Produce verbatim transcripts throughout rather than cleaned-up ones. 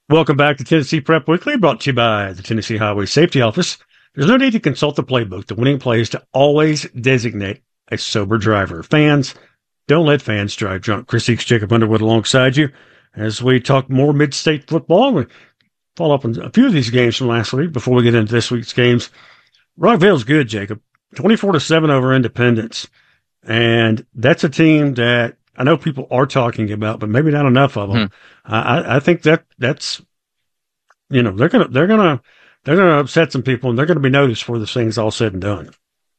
Welcome back to Tennessee Prep Weekly, brought to you by the Tennessee Highway Safety Office. There's no need to consult the playbook. The winning play is to always designate a sober driver. Fans, don't let fans drive drunk. Chris Eakes, Jacob Underwood alongside you as we talk more mid-state football. We follow up on a few of these games from last week before we get into this week's games. Rockvale's good, Jacob. twenty-four to seven over Independence. And that's a team that I know people are talking about, but maybe not enough of them. Hmm. I, I think that that's, you know, they're gonna they're gonna they're gonna upset some people, and they're gonna be noticed for the things all said and done.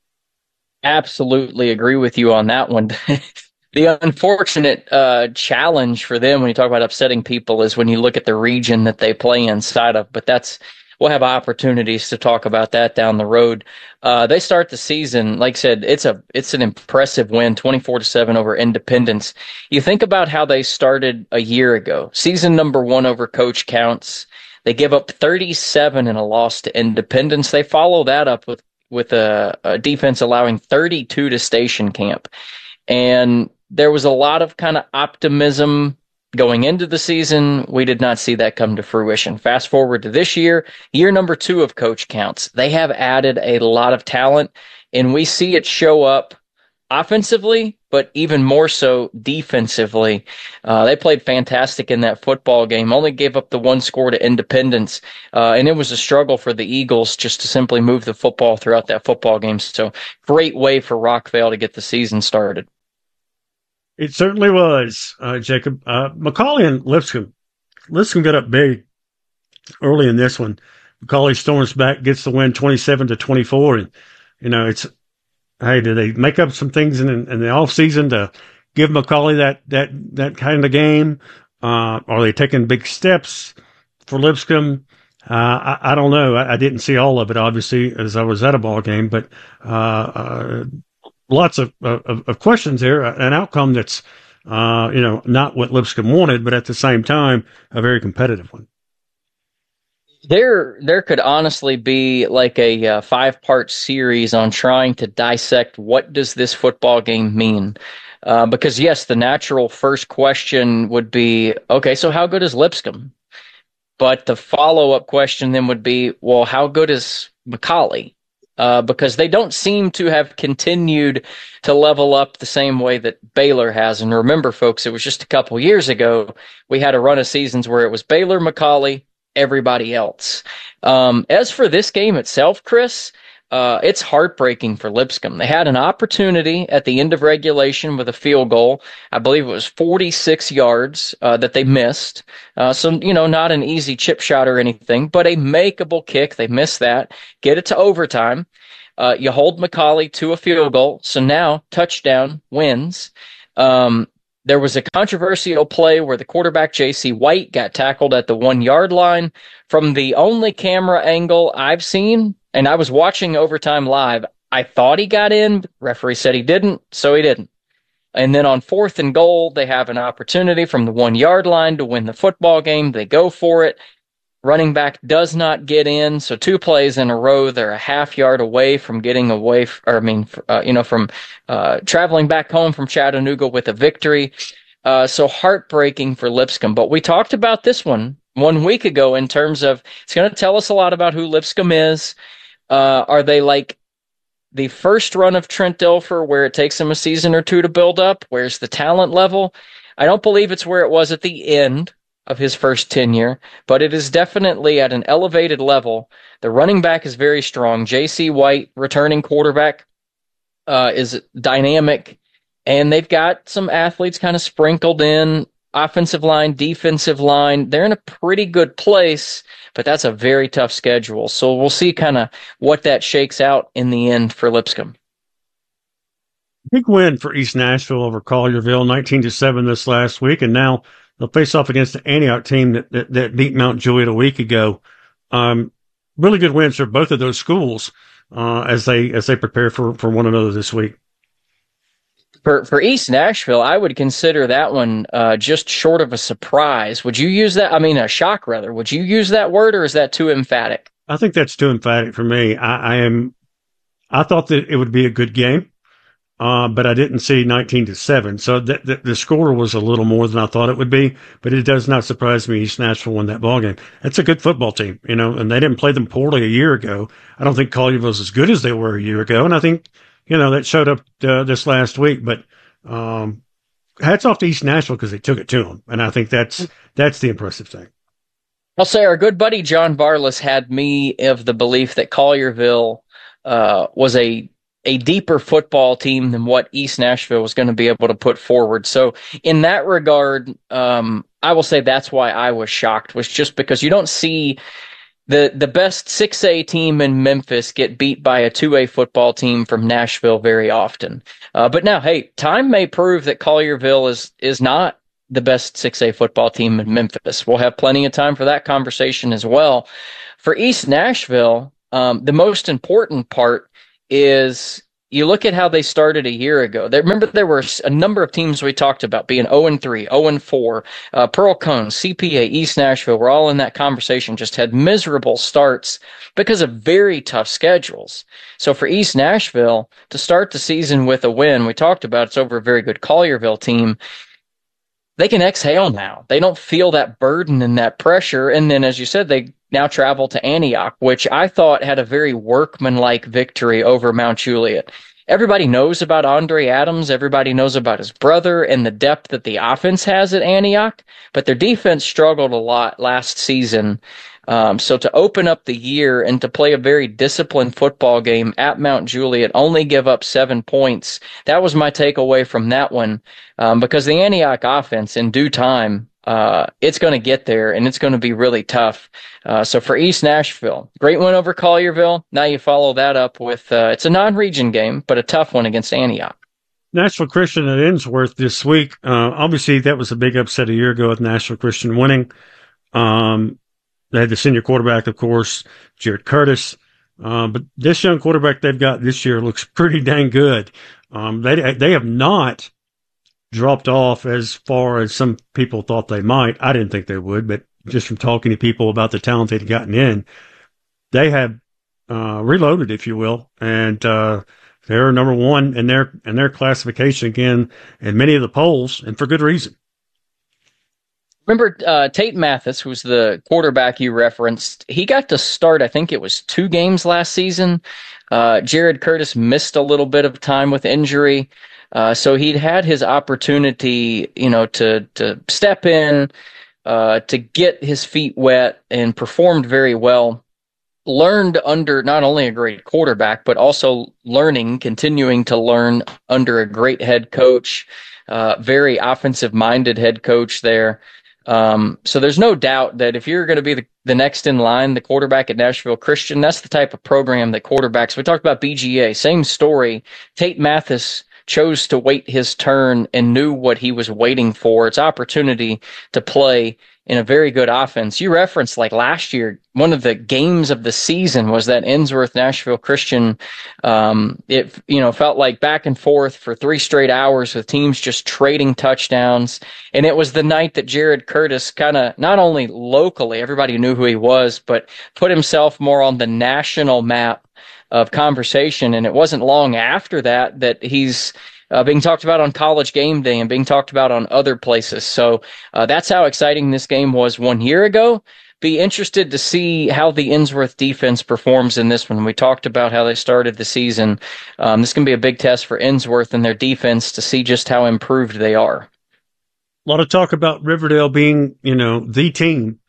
Absolutely agree with you on that one. The unfortunate uh, challenge for them when you talk about upsetting people is when you look at the region that they play inside of. But that's we'll have opportunities to talk about that down the road. Uh, they start the season, like I said, it's a it's an impressive win, twenty-four to seven over Independence. You think about how they started a year ago, season number one over Coach Counts. They give up thirty-seven in a loss to Independence. They follow that up with with a, a defense allowing thirty-two to Station Camp, and there was a lot of kind of optimism going into the season. We did not see that come to fruition. Fast forward to this year, year number two of Coach Counts. They have added a lot of talent, and we see it show up offensively, but even more so defensively. Uh, they played fantastic in that football game, only gave up the one score to Independence, uh, and it was a struggle for the Eagles just to simply move the football throughout that football game. So great way for Rockvale to get the season started. It certainly was, uh, Jacob. Uh, McCallie and Lipscomb. Lipscomb got up big early in this one. McCallie storms back, gets the win twenty-seven to twenty-four. And, you know, it's, hey, did they make up some things in, in the offseason to give McCallie that, that, that kind of game? Uh, are they taking big steps for Lipscomb? Uh, I, I don't know. I, I didn't see all of it, obviously, as I was at a ball game, but, uh, uh, lots of, of, of questions there, an outcome that's, uh, you know, not what Lipscomb wanted, but at the same time, a very competitive one. There, there could honestly be like a uh, five-part series on trying to dissect what does this football game mean. Uh, because yes, the natural first question would be, okay, so how good is Lipscomb? But the follow-up question then would be, well, how good is McCallie? Uh, because they don't seem to have continued to level up the same way that Baylor has. And remember, folks, it was just a couple years ago, we had a run of seasons where it was Baylor, McCallie, everybody else. Um, as for this game itself, Chris, uh, it's heartbreaking for Lipscomb. They had an opportunity at the end of regulation with a field goal. I believe it was forty-six yards uh, that they missed. Uh, so, you know, not an easy chip shot or anything, but a makeable kick. They missed that. Get it to overtime. Uh, you hold McCallie to a field goal. So now touchdown wins. Um, There was a controversial play where the quarterback, J C White, got tackled at the one-yard line. From the only camera angle I've seen, and I was watching overtime live, I thought he got in. Referee said he didn't, so he didn't. And then on fourth and goal, they have an opportunity from the one-yard line to win the football game. They go for it. Running back does not get in, so two plays in a row, they're a half yard away from getting away, f- or I mean, uh, you know, from uh, traveling back home from Chattanooga with a victory. Uh, so heartbreaking for Lipscomb. But we talked about this one one week ago in terms of it's going to tell us a lot about who Lipscomb is. Uh, are they like the first run of Trent Dilfer where it takes them a season or two to build up? Where's the talent level? I don't believe it's where it was at the end of his first tenure, but it is definitely at an elevated level. The running back is very strong. J C White, returning quarterback, uh, is dynamic, and they've got some athletes kind of sprinkled in, offensive line, defensive line. They're in a pretty good place, but that's a very tough schedule. So we'll see kind of what that shakes out in the end for Lipscomb. Big win for East Nashville over Collierville, nineteen to seven this last week, and now they'll face off against the Antioch team that, that, that beat Mount Juliet a week ago. Um, really good wins for both of those schools uh, as they as they prepare for, for one another this week. For for East Nashville, I would consider that one uh, just short of a surprise. Would you use that? I mean, a shock, rather. Would you use that word, or is that too emphatic? I think that's too emphatic for me. I, I am. I thought that it would be a good game. uh, but I didn't see nineteen to seven. So th- th- the score was a little more than I thought it would be, but it does not surprise me East Nashville won that ball game. That's a good football team, you know, and they didn't play them poorly a year ago. I don't think Collierville's as good as they were a year ago, and I think, you know, that showed up uh, this last week. But um, hats off to East Nashville because they took it to them, and I think that's that's the impressive thing. I'll say our good buddy John Varlas had me of the belief that Collierville uh, was a a deeper football team than what East Nashville was going to be able to put forward. So in that regard, um, I will say that's why I was shocked, was just because you don't see the the best six A team in Memphis get beat by a two A football team from Nashville very often. Uh, but now, hey, time may prove that Collierville is is not the best six A football team in Memphis. We'll have plenty of time for that conversation as well. For East Nashville, um, the most important part is you look at how they started a year ago. They, remember, there were a number of teams we talked about being oh and three, oh and four. Uh, Pearl Cone, C P A, East Nashville were all in that conversation, just had miserable starts because of very tough schedules. So for East Nashville to start the season with a win, we talked about it's over a very good Collierville team. They can exhale now. They don't feel that burden and that pressure. And then, as you said, they now travel to Antioch, which I thought had a very workmanlike victory over Mount Juliet. Everybody knows about Andre Adams. Everybody knows about his brother and the depth that the offense has at Antioch, but their defense struggled a lot last season. Um, so to open up the year and to play a very disciplined football game at Mount Juliet, only give up seven points, that was my takeaway from that one, um, because the Antioch offense, in due time, uh, it's going to get there, and it's going to be really tough. Uh, so for East Nashville, great win over Collierville. Now you follow that up with, uh, it's a non-region game, but a tough one against Antioch. Nashville Christian at Innsworth this week. Uh, obviously, that was a big upset a year ago with Nashville Christian winning. Um, They had the senior quarterback, of course, Jared Curtis. Uh, but this young quarterback they've got this year looks pretty dang good. Um, they they have not dropped off as far as some people thought they might. I didn't think they would, but just from talking to people about the talent they'd gotten in, they have uh, reloaded, if you will, and uh, they're number one in their in their classification again in many of the polls, and for good reason. Remember uh, Tate Mathis, who's the quarterback you referenced, he got to start, I think it was two games last season. Uh, Jared Curtis missed a little bit of time with injury. Uh, so he'd had his opportunity, you know, to, to step in, uh, to get his feet wet, and performed very well. Learned under not only a great quarterback, but also learning, continuing to learn under a great head coach, uh, very offensive-minded head coach there. Um, so there's no doubt that if you're going to be the, the next in line, the quarterback at Nashville Christian, that's the type of program that quarterbacks, we talked about B G A, same story. Tate Mathis chose to wait his turn and knew what he was waiting for. It's opportunity to play in a very good offense. You referenced, like last year, one of the games of the season was that Innsworth Nashville Christian. Um, it, you know, felt like back and forth for three straight hours with teams just trading touchdowns. And it was the night that Jared Curtis kind of, not only locally, everybody knew who he was, but put himself more on the national map of conversation. And it wasn't long after that that he's Uh, being talked about on College Game Day and being talked about on other places. So uh, that's how exciting this game was one year ago. Be interested to see how the Innsworth defense performs in this one. We talked about how they started the season. Um, this can be a big test for Innsworth and their defense to see just how improved they are. A lot of talk about Riverdale being, you know, the team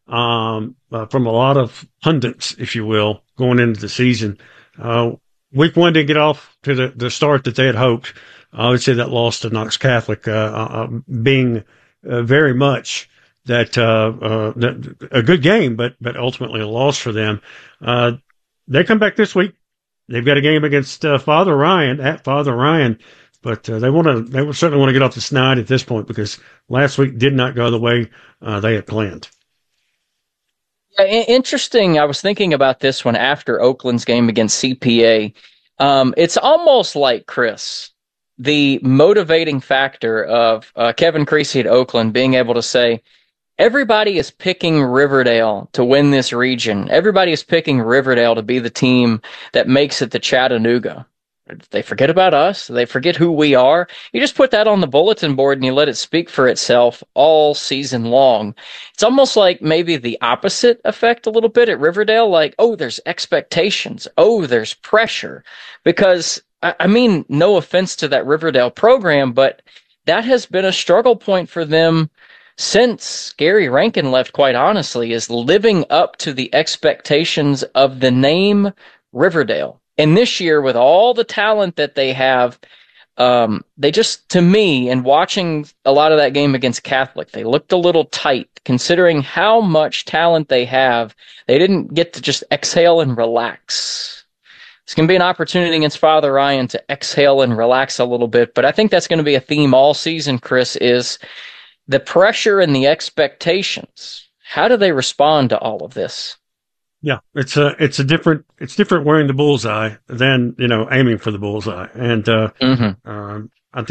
um, uh, from a lot of pundits, if you will, going into the season. Uh, week one didn't get off to the, the start that they had hoped. I would say that loss to Knox Catholic, uh, uh, being uh, very much that, uh, uh, that a good game, but, but ultimately a loss for them. Uh, they come back this week. They've got a game against, uh, Father Ryan at Father Ryan, but, uh, they want to, they certainly want to get off the snide at this point because last week did not go the way, uh, they had planned. Yeah, interesting. I was thinking about this one after Oakland's game against C P A. Um, it's almost like, Chris, the motivating factor of uh, Kevin Creasy at Oakland being able to say, everybody is picking Riverdale to win this region. Everybody is picking Riverdale to be the team that makes it to Chattanooga. They forget about us. They forget who we are. You just put that on the bulletin board and you let it speak for itself all season long. It's almost like maybe the opposite effect a little bit at Riverdale. Like, oh, there's expectations. Oh, there's pressure. Because, I mean, no offense to that Riverdale program, but that has been a struggle point for them since Gary Rankin left, quite honestly, is living up to the expectations of the name Riverdale. And this year, with all the talent that they have, um, they just, to me, and watching a lot of that game against Catholic, they looked a little tight, considering how much talent they have. They didn't get to just exhale and relax. It's going to be an opportunity against Father Ryan to exhale and relax a little bit, but I think that's going to be a theme all season, Chris, is the pressure and the expectations. How do they respond to all of this? Yeah, it's a it's a different it's different wearing the bullseye than, you know, aiming for the bullseye. And uh, mm-hmm. um,